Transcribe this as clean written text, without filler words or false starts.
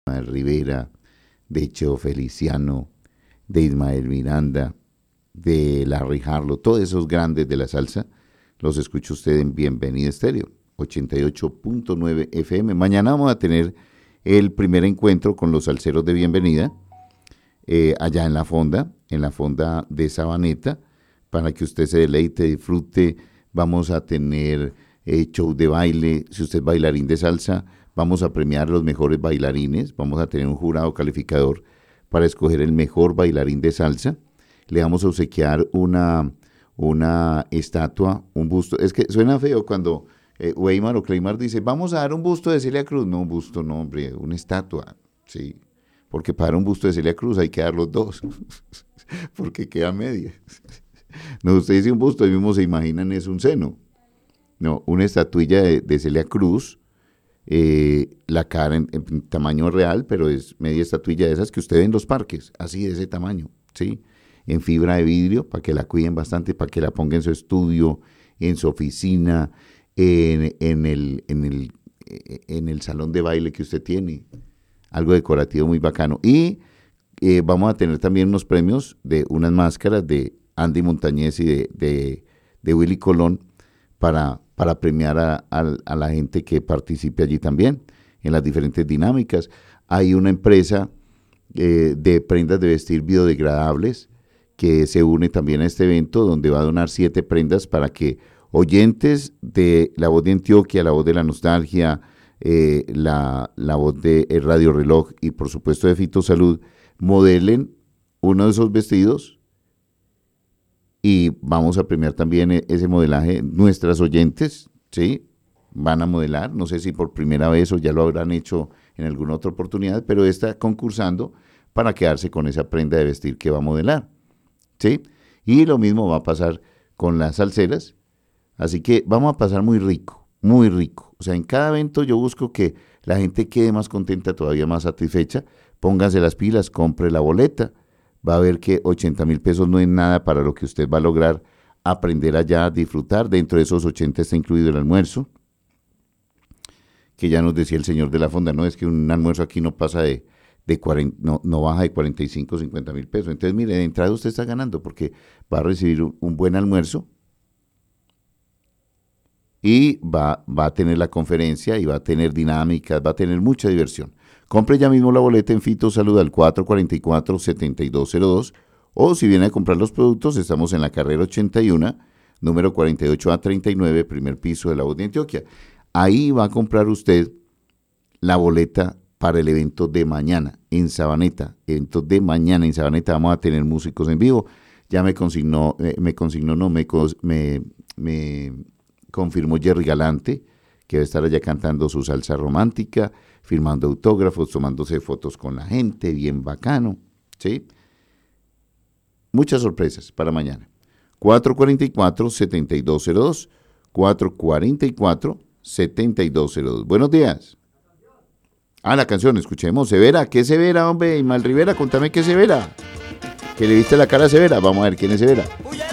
Ismael Rivera, de Cheo Feliciano, de Ismael Miranda, de Larry Harlow, todos esos grandes de la salsa, los escucha usted en Bienvenida Estéreo, 88.9 FM. Mañana vamos a tener el primer encuentro con los salseros de Bienvenida, allá en la fonda de Sabaneta, para que usted se deleite, disfrute. Vamos a tener show de baile. Si usted es bailarín de salsa, vamos a premiar los mejores bailarines. Vamos a tener un jurado calificador para escoger el mejor bailarín de salsa. Le vamos a obsequiar una estatua, un busto. Es que suena feo cuando Weimar o Cleimar dice, vamos a dar un busto de Celia Cruz. No, un busto no, hombre, una estatua, sí. Porque para un busto de Celia Cruz hay que dar los dos, porque queda media. No, usted dice un busto, ahí mismo se imaginan es un seno. No, una estatuilla de Celia Cruz, la cara en tamaño real, pero es media estatuilla de esas que usted ve en los parques, así de ese tamaño, ¿sí? En fibra de vidrio, para que la cuiden bastante, para que la ponga en su estudio, en su oficina, en el salón de baile que usted tiene. Algo decorativo muy bacano. Y vamos a tener también unos premios de unas máscaras de Andy Montañez y de Willy Colón para premiar a la gente que participe allí también en las diferentes dinámicas. Hay una empresa de prendas de vestir biodegradables que se une también a este evento, donde va a donar 7 prendas para que oyentes de La Voz de Antioquia, La Voz de la Nostalgia, la voz de Radio Reloj y por supuesto de Fito Salud modelen uno de esos vestidos, y vamos a premiar también ese modelaje. Nuestras oyentes, ¿sí? Van a modelar, no sé si por primera vez o ya lo habrán hecho en alguna otra oportunidad, pero está concursando para quedarse con esa prenda de vestir que va a modelar, ¿sí? Y lo mismo va a pasar con las salseras, así que vamos a pasar muy rico, muy rico. O sea, en cada evento yo busco que la gente quede más contenta, todavía más satisfecha. Pónganse las pilas, compre la boleta. Va a ver que 80,000 pesos no es nada para lo que usted va a lograr aprender allá a disfrutar. Dentro de esos 80 está incluido el almuerzo, que ya nos decía el señor de la fonda, no, es que un almuerzo aquí no pasa de 40, no baja de 45, 50,000 pesos. Entonces, mire, de entrada usted está ganando porque va a recibir un buen almuerzo, y va a tener la conferencia y va a tener dinámicas, va a tener mucha diversión. Compre ya mismo la boleta en Fito Salud al 444-7202, o si viene a comprar los productos, estamos en la carrera 81, número 48A39, primer piso de La Voz de Antioquia. Ahí va a comprar usted la boleta para el evento de mañana en Sabaneta. Evento de mañana en Sabaneta, vamos a tener músicos en vivo. Ya me confirmó Jerry Galante, que va a estar allá cantando su salsa romántica, firmando autógrafos, tomándose fotos con la gente, bien bacano, ¿sí? Muchas sorpresas para mañana. 444-7202, 444-7202. Buenos días. La canción, escuchemos. Severa, ¿qué es Severa, hombre? Ismael Rivera, contame qué es Severa. Que le viste la cara a Severa. Vamos a ver quién es Severa.